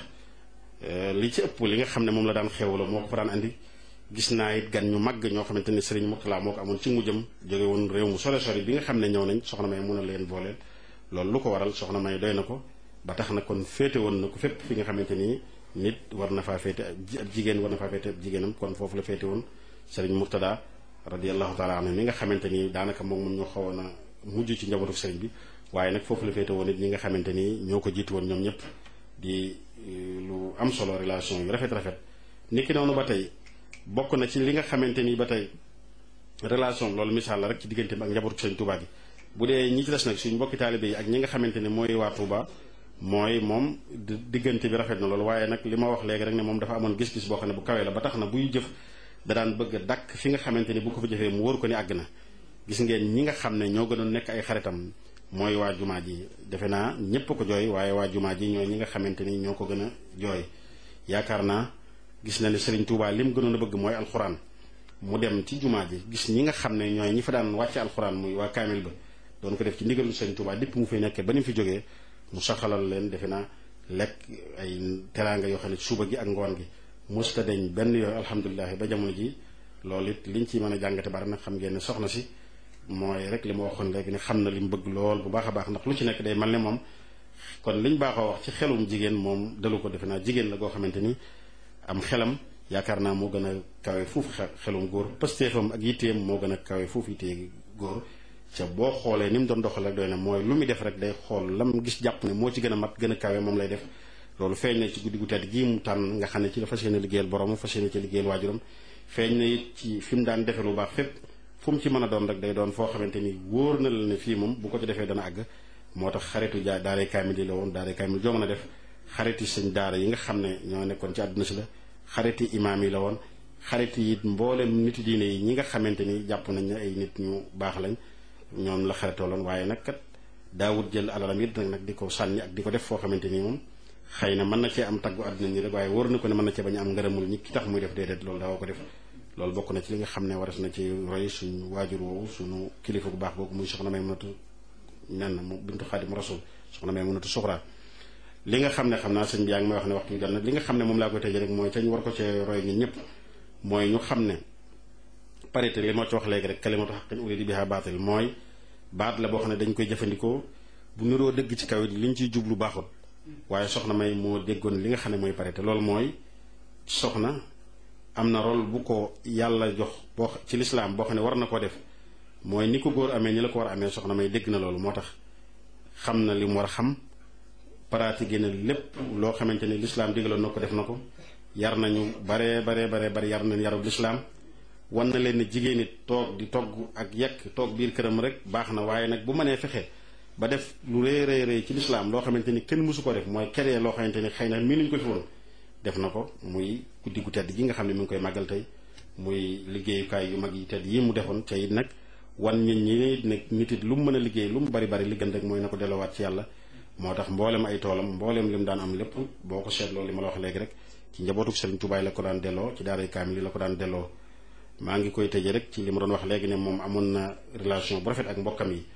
li ci ëpp li nga xam ne moom la daan xewloo moo ko fa daan andi gis naa it gan ñu màgg ñoo xamante ni Serigne Mourtada moo ko amoon ci mujjam jóge woon réew mu sore sori bi nga xam ne ñëw nañ soxna May mun a leen booleel loolu lu ko waral soxna May doy na ko ba tax na kon féete woon na ko fépp fi nga xamante ni nit war na faa féete ab jigéen war na faa féete ab jigéenam kon foofu la féete woon Serigne Mourtada radiyallahu taala anhu mi nga xamante ni daanaka moom moom ñoo xawoon a mujj ci njabootu Serigne bi waaye nag foofu la féete woon it ñi nga xamante ni ñoo ko jiitu woon ñoom ñëpp di lu am solo relation yu rafet rafet niki noonu ba tey bokk na ci li nga xamante ni ba tey relation loolu misaal la rek ci diggante bi ak njabootu Serigne Touba gi bu dee ñi ci des nag suñ mbokki taalibe yi ak ñi nga xamante ni mooy waa Touba mooy moom diggante bi rafet na loolu waaye nag li ma wax léegi rek ne moom dafa amoon gis-gis boo xam ne bu kawee la ba tax na buy jëf da daan bëgg a dàkk fi nga xamante ni bu ko fa jëfee mu wóor ko ni àgg na gis ngeen ñi nga xam ne ñoo gënoon nekk ay xaritam mooy waa jumaa ji defe naa ñépp ko jooy waaye waa jumaa ji ñooy ñi nga xamante ni ñoo ko gën a jooy yaakaar naa gis na ne Serigne Touba lim gënoon a bëgg mooy alxuraan mu dem ci jumaa ji gis ñi nga xam ne ñooy ñi fa daan wàcce alxuraan muy waa kaamil ba doon ko def ci ndigalu Serigne Touba dépp mu fay nekkee ba ni mu fi jógee mu saxalal leen defe naa lekk ay teraanga yoo xam ne suba gi ak ngoon gi musta dañ benn yooyu alhamdulilah ba jamono ji loolu it liñ ci mën a jàngate bari nag xam ngeen ne soxna si mooy rek li ma waxoon léegi ne xam na li mu bëgg lool bu baax a baax ndax lu ci nekk day mel ne moom kon liñ baaxoo wax ci xelum jigéen moom dalu ko defe naa jigéen la goo xamante ni am xelam yaakaar naa moo gën a kawe fuuf xelum góor pëstéefam ak yitteem moo gën a kawe fuuf yittee góor ca boo xoolee ni mu doon doxal rek doy na mooy lu muy def rek day xool lam gis jàpp ne moo ci gën a mat gën a kawe moom lay def loolu feeñ na ci guddi gu tedd gii mu tànn nga xam ne ci la fas yéene liggéeyal borom fas yéene ci liggéeyal waajuram feeñ na it ci fi mu daan defee lu baax fépp fu mu ci mën a doon rek day doon foo xamante ni wóor na la ne fii moom bu ko ci defee dana àgg moo tax xaritu jaa daaray kaamil yi la woon daaray kaamil joo mën a def xariti sëñ daara yi nga xam ne ñoo nekkoon ci àdduna si la xariti imaam yi la woon xariti it mboolem niti diine yi ñi nga xamante ni jàpp nañ ne ay nit ñu baax lañ ñoom la xaritoo loon waaye nag kat daawut jël alalam it nag di ko sànni ak di ko def foo xamante ni moom xëy na mën na cee am taggu àdduna ñi rek waaye wóor na ko ne mën na cee bañ a am ngërëmul ñi ki tax muy def déedéet loolu daawoo ko def loolu bokk na ci li nga xam ne waras na ci roy suñu waajur woowu suñu kilifa bu baax boobu muy soxna Maymunatu nen mu bintu Xaadim Rasul soxna Maymunatu Suxra li nga xam ne xam naa sëñ bi yaa ngi may wax ne waxtu bi jot na li nga xam ne moom laa koy tëjee rek mooy ca ñu war ko cee roy ñun ñëpp mooy ñu xam ne parité li moo ci wax léegi rek kalimatu haqqin urida biha baatil mooy baat la boo xam ne dañ koy jëfandikoo bu niroo dëgg ci kaw it liñ ciy jublu baaxul waaye soxna May moo déggoon li nga xam ne mooy parité loolu mooy soxna am na rôle bu ko yàlla jox boo ci lislaam boo xam ne war na koo def mooy ni ko góor amee ni la ko war a amee soxna May dégg na loolu moo tax xam na li mu war a xam pratiqué na lépp loo xamante ni lislaam digaloon na ko def na ko yar nañu baree baree baree bari yar nañ yarub lislaam wan na leen ne jigéen it toog di togg ak yekk toog biir këram rek baax na waaye nag bu mënee fexe ba def lu rëy rëy rëy ci lislaam loo xamante ni kenn mësu ko def mooy keree loo xamante ni xëy na mii nañu ko fi woon def na ko muy guddi gu tedd gi nga xam ne mi ngi koy màggal tey muy liggéeyukaay yu mag yi tedd yi mu defoon te it nag wan nit ñi nag nit it lu mu mën a liggéey lu mu bari bari li gën rek mooy na ko delloowaat ci yàlla moo tax mboolem ay toolam mboolem li mu daan am lépp boo ko seetloo li ma la wax léegi rek ci njabootu Serigne Touba la ko daan delloo ci daaray kaamil yi la ko daan delloo maa ngi koy tëjee rek ci li ma doon wax léegi ne moom amoon na relation bu rafet ak mbokkam yi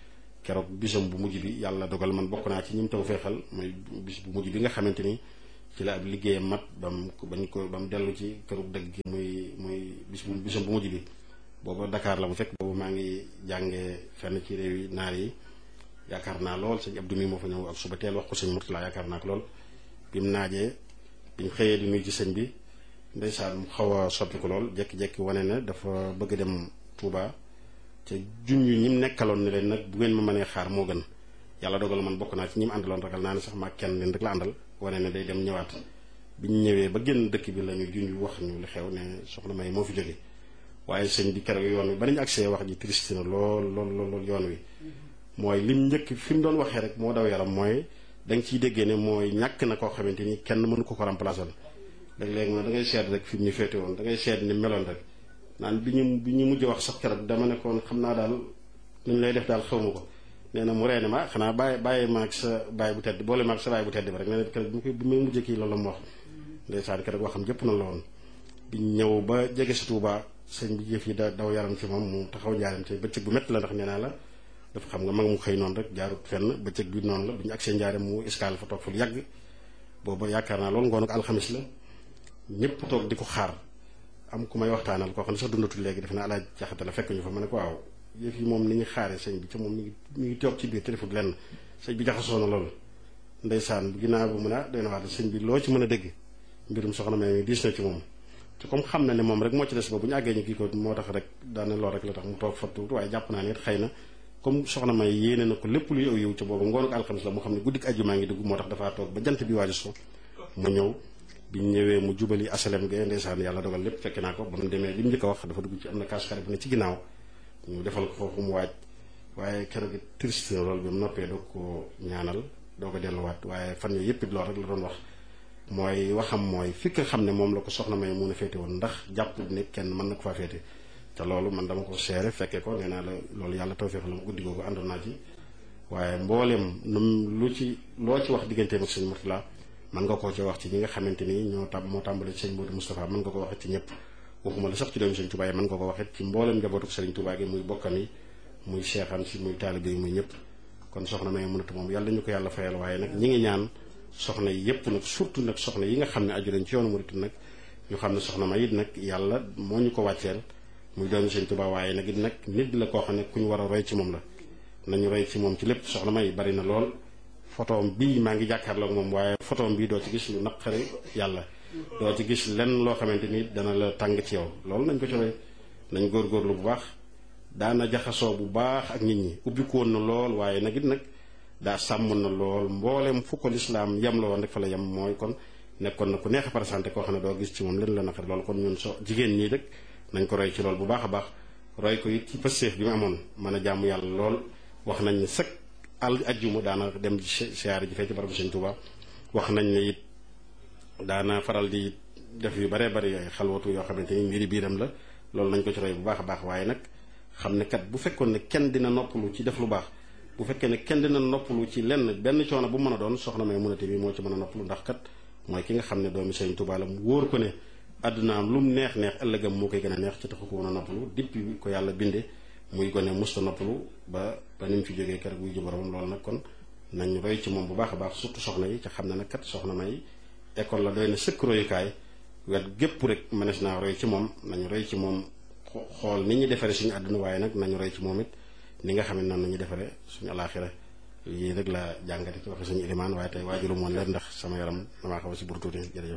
keroog bisam bu mujj bi yàlla dogal man bokk naa ci ñim taw feexal mooy bis bu mujj bi nga xamante ni ci la ab liggéeyam mat bam bañ ko ba mu dellu ci këru dëgg gi muy muy bis bu bisam bu mujj bi booba Dakar la mu fekk boobu maa ngi jàngee fenn ci réew yi naar yi yaakaar naa lool sëñ Abdou mi moo fa ñëw ak suba teel wax ko sëñ Murtala yaakaar naa ko lool bi mu naajee biñ xëyee di nuyu ci sëñ bi ndeysaan mu xaw a soppi ko lool jekki-jekki wane ne dafa bëgg dem Touba te junj ñi mu nekkaloon ne leen nag bu ngeen ma mënee xaar moo gën yàlla dogal man bokk naa ci ñi mu àndaloon ragal naa ne sax maa kenn leen rek la àndal wane ne day dem ñëwaat bi ñu ñëwee ba génn dëkk bi la ñu junj wax ñu li xew ne soxna May moo fi jóge waaye sëñ bi keroog yoon wi ba nañu accès wax ji triste na lool lool lool yoon wi mooy lim njëkk fi mu doon waxee rek moo daw yaram mooy da nga ciy déggee ne mooy ñàkk na koo xamante ni kenn mënu ko ko remplacer léeg-léeg ma da ngay seet rek fi mu ñu féete woon da ngay seet ni meloon rek naan bi ñu bi ñu mujj wax sax keroog dama ne koon xam naa daal nu ñu lay def daal xaw ma ko nee na mu reene ma xanaa bàyyi bàyyi ma ak sa bàyyi bu tedd boole ma ak sa bàyyi bu tedd bi rek nee na keroog bi mu koy bi muy mujj kii loolu la mu wax ndeysaan keroog waxam jëpp na la woon bi ñëw ba jege si Touba sëñ bi jëf yi da daw yaram ci moom mu taxaw njaaram ci bëccëg bu métti la ndax nee naa la dafa xam nga mag mu xëy noonu rek jaarut fenn bëccëg bi noonu la bi ñu agsee njaaram mu escale fa toog fa lu yàgg booba yaakaar naa loolu ngoon ak alxamis la ñëpp toog di ko xaar am ku may waxtaanal koo xam ne sax dundatul léegi def na alaaj jaxate la fekk ñu fa ma ne ko waaw yëf yi moom ni ñu xaaree sëñ bi ca moom mi ngi mi ngi toog ci biir téléphone lenn sëñ bi jaxasoo na loolu ndeysaan ginnaaw bu mun a doy na wax sëñ bi loo ci mën a dégg mbirum soxna May mi diis na ci moom te comme xam na ne moom rek moo ci des ba bu ñu àggee ñu kii ko moo tax rek daane lool rek la tax mu toog fa tuuti waaye jàpp naa ne it xëy na comme soxna May yéene na ko lépp luy aw yiw ca boobu ngoonu ko alxamis la mu xam ne guddik àjjuma ngi dugg moo tax dafaa toog ba jant bi waaju so mu ñëw bi ñu ñëwee mu jubali asalem ga ndeysaan yàlla dogal lépp fekk naa ko ba mu demee li mu njëkk a wax dafa dugg ci am na kaas xare bu ne ci ginnaaw ñu defal ko foofu mu waaj waaye keroog triste na loolu bi mu noppee doog ko ñaanal doo ko delluwaat waaye fan yooyu yëpp it loolu rek la doon wax mooy waxam mooy fi nga xam ne moom la ko soxna May mun a féete woon ndax jàpp ne kenn mën na ko faa féete te loolu man dama ko seere fekkee ko nee naa la loolu yàlla tawfeex la ma guddi googu àndoon naa ci waaye mbooleem num lu ci loo ci wax digganteem ak sëñ Murtala mën nga koo ci wax ci ñi nga xamante ni ñoo tam moo tàmbale ci sëñ Modou Moustapha mën nga ko waxit ci ñëpp waxuma la sax ci doomu sëñ Touba yi mën nga ko waxit ci mbooleem njabootu sëriñ Touba gi muy bokkam yi muy seexam si muy taalibe yi muy ñëpp kon soxna May mënatu moom yàlla ñu ko yàlla fayal waaye nag ñi ngi ñaan soxna yi yëpp nag surtout nag soxna yi nga xam ne aju lañ ci yoonu murit nag ñu xam ne soxna May it nag yàlla moo ñu ko wàcceel muy doomu sëñ Touba waaye nag it nag nit la koo xam ne ku ñu war a roy ci moom la nañu roy ci moom ci lépp soxna May bari na lool photoom bii maa ngi jàkkaarloog moom waaye photoom bii doo ci gis lu naqari yàlla doo ci gis lenn loo xamante ni dana la tàng ci yow loolu nañ ko ci roy nañ góorgóorlu bu baax daana jaxasoo bu baax ak nit ñi ubbiku woon na lool waaye nag it nag daa sàmm na lool mbooleem fu ko lislaam yem la woon rek fa la yem mooy kon nekkoon na ku neex a présenté koo xam ne doo gis ci moom leen la naqari loolu kon ñun so jigéen ñii rek nañ ko roy ci lool bu baax a baax roy ko it ci pësteef bi mu amoon mën a jàmm yàlla lool wax nañ ne sëkk al ajjuma daana dem siyaare ji fee ci barabu sëñ Touba wax nañ ne it daana faral di def yu baree bari ay xalwatu yoo xamante ni mbiri biiram la loolu nañ ko ci roy bu baax a baax waaye nag xam ne kat bu fekkoon ne kenn dina noppalu ci def lu baax bu fekkee ne kenn dina noppalu ci lenn benn coono bu mën a doon soxna May munate bi moo ci mën a noppalu ndax kat mooy ki nga xam ne doomi sëñ Touba la mu wóor ko ne àddunaam lu mu neex neex ëllëgam moo koy gën a neex ci taxu ko mën a noppalu depuis ko yàlla binde muy gone musta noppalu ba ba ni mu fi jógee keroog wuy ji boromam loolu nag kon nañ roy ci moom bu baax a baax surtout soxna yi ca xam ne nag kat soxna May école la doy na sëkk royukaay wet gépp rek mënees naa roy ci moom nañu roy ci moom xool ni ñuy defaree suñu àdduna waaye nag nañu roy ci moom it ni nga xam ne noonu nañu defaree suñu alaaxira yii rek la jàngate ci waxe suñu ilimaan waaye tey waajuru moon leen ndax sama yaram damaa xaw a si bur tuuti jërëjëf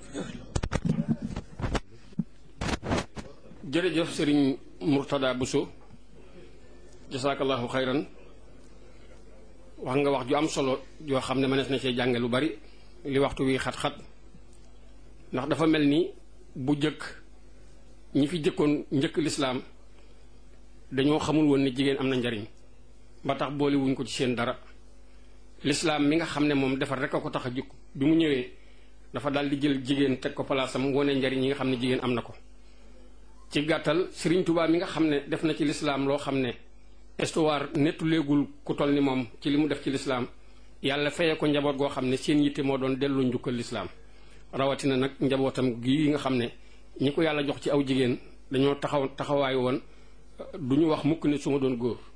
jërëjëf sëriñ Murtada Bousso jasaakallahu xayran wax nga wax ju am solo joo xam ne mënees na cee jànge lu bari li waxtu wi xat-xat ndax dafa mel ni bu jëkk ñi fi jëkkoon njëkk lislaam dañoo xamul woon ne jigéen am na njariñ ba tax boole wuñ ko ci seen dara lislaam mi nga xam ne moom defar rek a ko tax a jukk bi mu ñëwee dafa daal di jël jigéen teg ko palaasam wone njariñ yi nga xam ne jigéen am na ko ci gàttal Sëriñ Tuubaa mi nga xam ne def na ci lislaam loo xam ne histoire nettu léegul ku toll ni moom ci li mu def ci lislaam yàlla fayee ko njaboot goo xam ne seen yitte moo doon delloo njukkal lislaam rawatina nag njabootam gi nga xam ne ñi ko yàlla jox ci aw jigéen dañoo taxaw taxawaay woon du ñu wax mukk ne su ma doon góor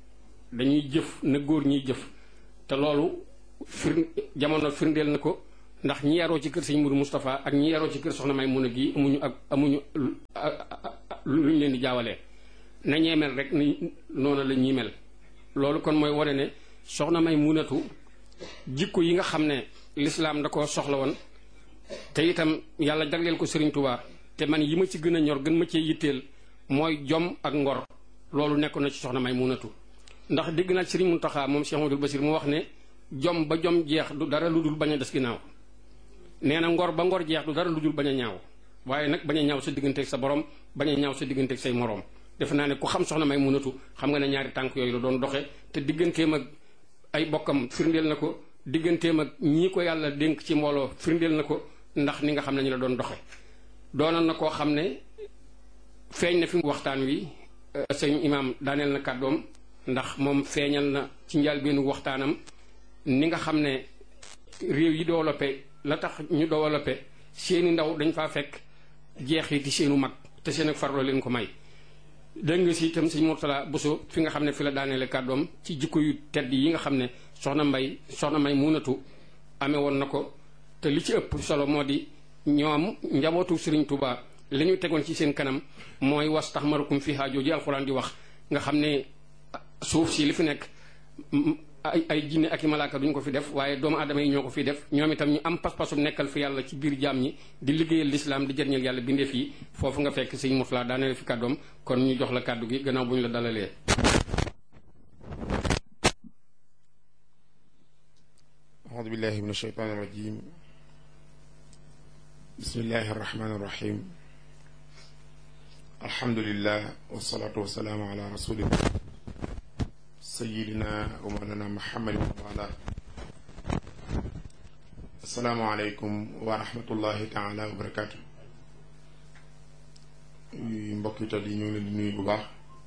dañuy jëf na góor ñiy jëf te loolu fir jamono firndeel na ko ndax ñi yaroo ci kër sëñ Mourou Moustapha ak ñi yaroo ci kër soxna Maymuna gi amuñu ak amuñu luñ leen di jaawalee na ñee mel rek ni noonu la ñuy mel. loolu kon mooy wane ne soxna Maymunatu jikko yi nga xam ne lislaam da koo soxla woon te itam yàlla jagleel ko Serigne Touba te man yi ma ci gën a ñor gën ma cee yitteel mooy jom ak ngor loolu nekk na ci soxna Maymunatu ndax dégg naa Serigne Mountakha moom Cheikh Amadou Bassir mu wax ne jom ba jom jeex du dara lu dul bañ a des ginnaaw nee na ngor ba ngor jeex du dara lu dul bañ a ñaaw waaye nag bañ a ñaaw sa digganteeg sa borom bañ a ñaaw sa digganteeg say moroom defe naa ne ku xam soxna Maymunatu xam nga ne ñaari tànk yooyu la doon doxe te digganteem ak ay bokkam firndeel na ko digganteem ak ñii ko yàlla dénk ci mbooloo firndeel na ko ndax ni nga xam ne ñu la doon doxe doonoon na koo xam ne feeñ na fi waxtaan wi sëñ imaam daaneel na kàddoom ndax moom feeñal na ci njëlbéenu waxtaanam ni nga xam ne réew yi développé la tax ñu développé seeni ndaw dañ faa fekk jeexiti seenu mag te seen ak farloo leen ko may dégg nga si itam sëñ Mourtala Bousso fi nga xam ne fi la daaneele kàddoom ci jikko yu tedd yi nga xam ne soxna mbay soxna Maymunatu amee woon na ko te li ci ëpp solo moo di ñoom njabootu Serigne Touba li ñu tegoon ci seen kanam mooy was tax marukum fi haajoo ji alxuraan di wax nga xam ne suuf si li fi nekk ay ay jinne ak i malaaka duñ ko fi def waaye doomu aadama yi ñoo ko fi def ñoom itam ñu am pas-pasum nekkal fi yàlla ci biir jaam ñi di liggéeyal lislaam di jëriñal yàlla bindeef yi foofu nga fekk sëñ Mourtala daaneel fi kàddoom kon ñu jox la kàddu gi gannaaw bu ñu la dalalee. aoudu billahi min ashaytaani rajim bismillahi arrahmani irrahim alhamdulillah wasalaatu wasalaamu ala rasulillah sayidina wa mawlana muhammadin wa ala assalaamu aleykum wa rahmatullahi taala wa barakaatu mbokk yi tedd yi ñu ngi leen di nuyu bu baax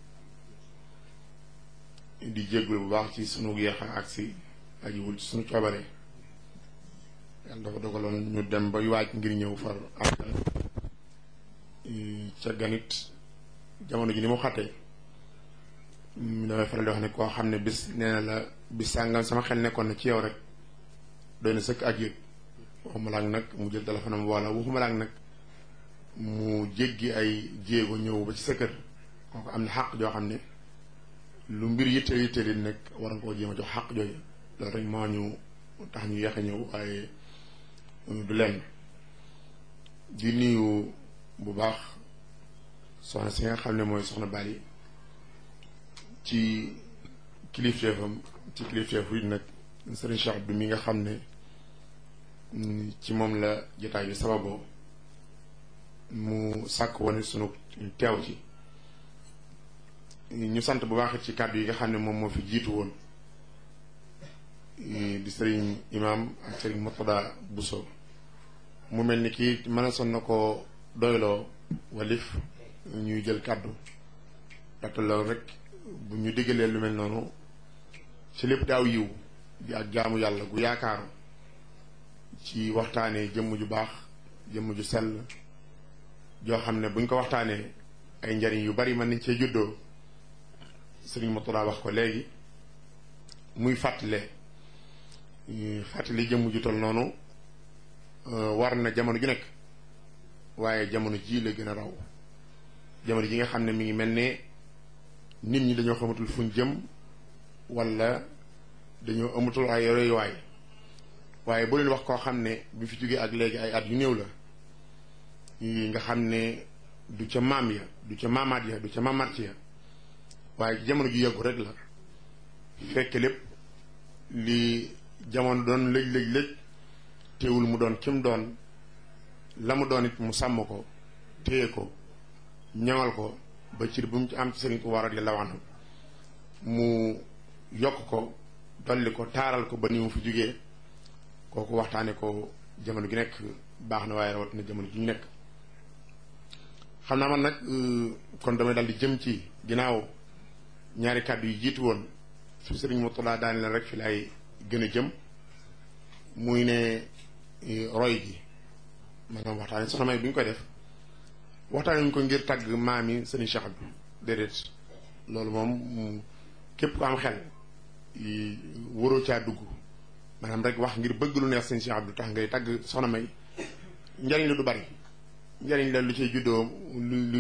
di jéggul bu baax ci sunu yeexa agsi ajiwul ci sunu coobare yàlla dafa dogaloon ñu dem ba waaj ngir ñëw far am ca ganit jamono ji ni mu xattee damay faral di wax ne koo xam ne bis nee na la bis sàngam sama xel nekkoon na ci yow rek doy na sëkk ak yëg waxuma laak nag mu jël téléphone am wala waxuma laak nag mu jéggi ay jéego ñëw ba ci sa kër kooku am na xàq joo xam ne lu mbir yitte yitte di nekk war nga koo jéem a jox xàq jooju loolu rek moo ñu tax ñu yeex a ñëw waaye du lenn di nuyu bu baax soxna si nga xam ne mooy soxna Bali ci kilifteefam ci kilifteefu it nag Serigne Cheikh Abdou mi nga xam ne ci moom la jotaay bi sababoo mu sàkk woon sunu teew ci ñu sant bu baax ci kàddu yi nga xam ne moom moo fi jiitu woon di Serigne Imam ak Serigne Mourtada Bousso mu mel ni kii mën a son na ko doyloo walif ñuy jël kàddu ndaxte loolu rek bu ñu diggalee lu mel noonu ci lépp daaw yiw di ak jaamu yàlla gu yaakaaru ci waxtaanee jëmm ju baax jëmm ju sell joo xam ne buñ ko waxtaanee ay njariñ yu bari mën nañ cee juddoo Serigne Mourtada wax ko léegi muy fàttale fàttali jëmm ju tol noonu war na jamono ju nekk waaye jamono ji la gën a raw jamono ji nga xam ne mi ngi mel ne nit ñi dañoo xamatul fuñ jëm wala dañoo amatul ay royuwaay waaye bu leen wax koo xam ne bi fi jógee ak léegi ay at yu néew la nga xam ne du ca maam ya du ca maamaat ya du ca maamaat ya waaye jamono ju yàggu rek la fekk lépp li jamono doon lëj lëj lëj teewul mu doon kim doon la mu doon it mu sàmm ko téye ko ñaŋal ko ba cir bu mu ci am ci Sëriñ Tuubaa radiyallaahu anhu mu yokk ko dolli ko taaral ko ba ni mu fi jógee kooku waxtaane ko jamono gi nekk baax na waaye rawat na jamono ji ñu nekk xam naa man nag kon damay dal di jëm ci ginnaaw ñaari kàddu yi jiitu woon su Sëriñ Mourtada daane la rek fi laay gën a jëm muy ne roy gi maanaam waxtaane soxna May bi ñu koy def waxtaane ñu ko ngir tàgg maam yi Sëriñ Cheikh bi déedéet loolu moom képp ko am xel waroo caa dugg maanaam rek wax ngir bëgg lu neex sëñ Cheikh Abdou tax ngay tagg soxna May njariñ la du bari njariñ la lu cay juddoo lu